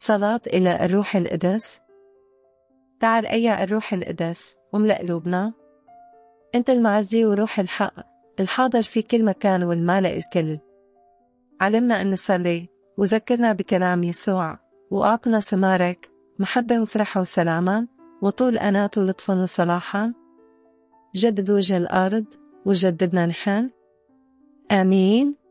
صلاة إلى الروح القدس. تعال أيا الروح القدس واملأ قلوبنا. أنت المعزي وروح الحق، الحاضر في كل مكان والمالئ الكل. علمنا أن نصلي وذكرنا بكلام يسوع، وأعطنا ثمارك محبة وفرحة وسلاما وطول أنات ولطفا وصلاحا. جدد وجه الأرض وجددنا نحن. آمين.